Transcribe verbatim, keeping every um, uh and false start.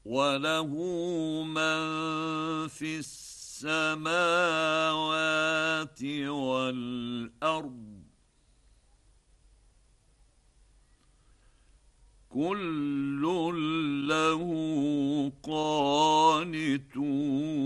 وله من في السماوات والأرض كل له قانتون.